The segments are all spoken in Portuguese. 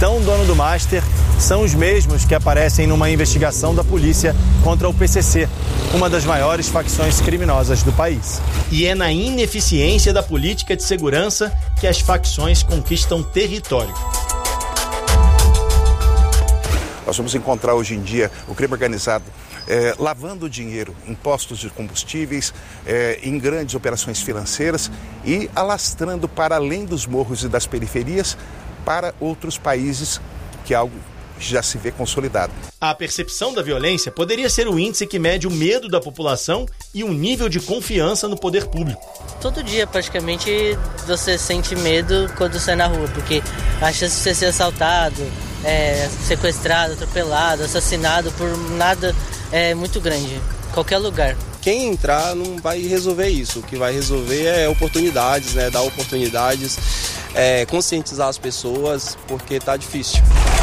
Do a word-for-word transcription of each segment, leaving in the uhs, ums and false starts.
capitão dono do Master são os mesmos que aparecem numa investigação da polícia contra o P C C, uma das maiores facções criminosas do país. E é na ineficiência da política de segurança que as facções conquistam território. Nós vamos encontrar hoje em dia o crime organizado é, lavando dinheiro em postos de combustíveis, é, em grandes operações financeiras e alastrando para além dos morros e das periferias para outros países, que é algo que já se vê consolidado. A percepção da violência poderia ser o índice que mede o medo da população e o nível de confiança no poder público. Todo dia, praticamente, você sente medo quando sai na rua, porque a chance de você ser assaltado, é, sequestrado, atropelado, assassinado por nada é muito grande, qualquer lugar. Quem entrar não vai resolver isso, o que vai resolver é oportunidades, né? Dar oportunidades, é, conscientizar as pessoas, porque tá difícil.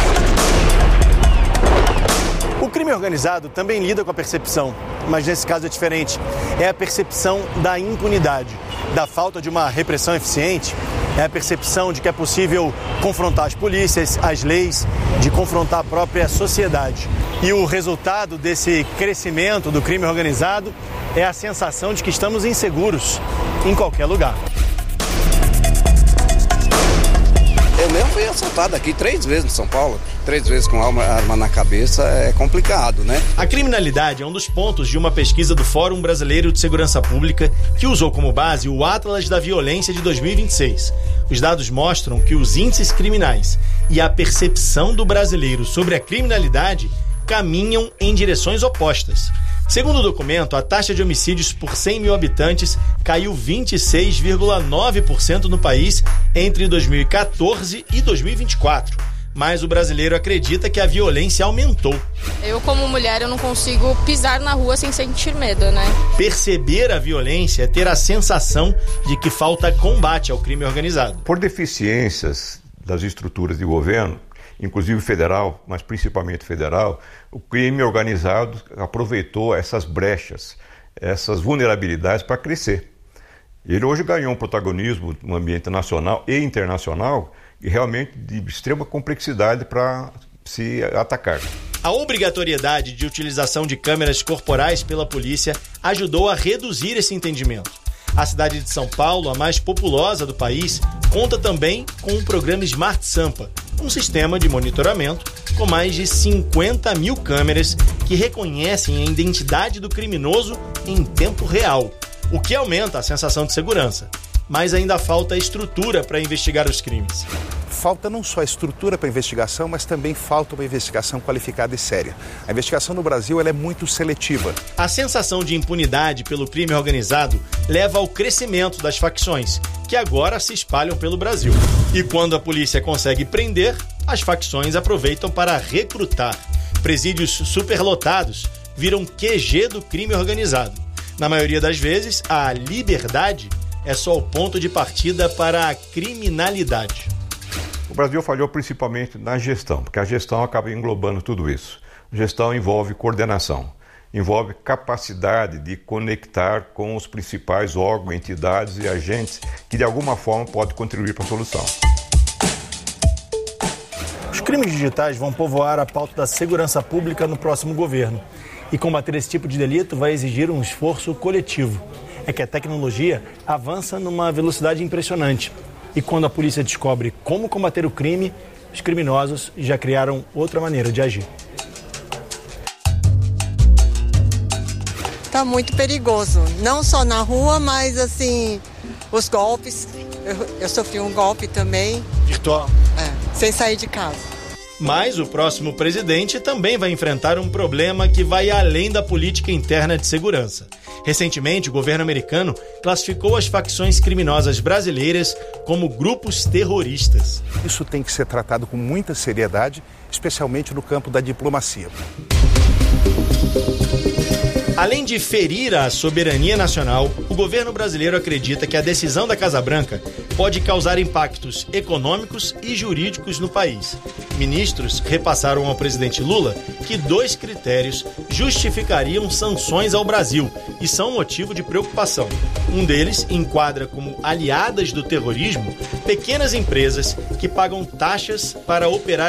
O crime organizado também lida com a percepção, mas nesse caso é diferente. É a percepção da impunidade, da falta de uma repressão eficiente, é a percepção de que é possível confrontar as polícias, as leis, de confrontar a própria sociedade. E o resultado desse crescimento do crime organizado é a sensação de que estamos inseguros em qualquer lugar. Eu mesmo fui assaltado aqui três vezes em São Paulo, três vezes com arma, arma na cabeça, é complicado, né? A criminalidade é um dos pontos de uma pesquisa do Fórum Brasileiro de Segurança Pública que usou como base o Atlas da Violência de dois mil e vinte e seis. Os dados mostram que os índices criminais e a percepção do brasileiro sobre a criminalidade caminham em direções opostas. Segundo o documento, a taxa de homicídios por cem mil habitantes caiu vinte e seis vírgula nove por cento no país entre dois mil e quatorze e dois mil e vinte e quatro. Mas o brasileiro acredita que a violência aumentou. Eu, como mulher, eu não consigo pisar na rua sem sentir medo, né? Perceber a violência é ter a sensação de que falta combate ao crime organizado. Por deficiências das estruturas de governo, inclusive federal, mas principalmente federal, o crime organizado aproveitou essas brechas, essas vulnerabilidades para crescer. Ele hoje ganhou um protagonismo no ambiente nacional e internacional e realmente de extrema complexidade para se atacar. A obrigatoriedade de utilização de câmeras corporais pela polícia ajudou a reduzir esse entendimento. A cidade de São Paulo, a mais populosa do país, conta também com o programa Smart Sampa, um sistema de monitoramento com mais de cinquenta mil câmeras que reconhecem a identidade do criminoso em tempo real, o que aumenta a sensação de segurança. Mas ainda falta estrutura para investigar os crimes. Falta não só a estrutura para a investigação, mas também falta uma investigação qualificada e séria. A investigação no Brasil ela é muito seletiva. A sensação de impunidade pelo crime organizado leva ao crescimento das facções, que agora se espalham pelo Brasil. E quando a polícia consegue prender, as facções aproveitam para recrutar. Presídios superlotados viram Q G do crime organizado. Na maioria das vezes, a liberdade é só o ponto de partida para a criminalidade. O Brasil falhou principalmente na gestão, porque a gestão acaba englobando tudo isso. Gestão envolve coordenação, envolve capacidade de conectar com os principais órgãos, entidades e agentes que de alguma forma podem contribuir para a solução. Os crimes digitais vão povoar a pauta da segurança pública no próximo governo. E combater esse tipo de delito vai exigir um esforço coletivo. É que a tecnologia avança numa velocidade impressionante. E quando a polícia descobre como combater o crime, os criminosos já criaram outra maneira de agir. Tá muito perigoso, não só na rua, mas assim, os golpes. Eu, eu sofri um golpe também. Virtual? É, sem sair de casa. Mas o próximo presidente também vai enfrentar um problema que vai além da política interna de segurança. Recentemente, o governo americano classificou as facções criminosas brasileiras como grupos terroristas. Isso tem que ser tratado com muita seriedade, especialmente no campo da diplomacia. Além de ferir a soberania nacional, o governo brasileiro acredita que a decisão da Casa Branca pode causar impactos econômicos e jurídicos no país. Ministros repassaram ao presidente Lula que dois critérios justificariam sanções ao Brasil e são motivo de preocupação. Um deles enquadra como aliadas do terrorismo pequenas empresas que pagam taxas para operar